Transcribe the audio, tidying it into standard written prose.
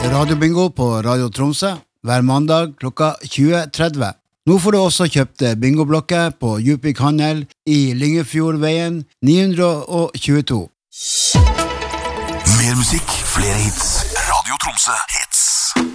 Radiobingo på Radio Tromsø hver mandag klokka 20.30. Nå får du også kjøpt bingoblokker på Djupvik Handel i Lyngefjordveien 922. Mer musikk, flere hits. Radio Tromsø.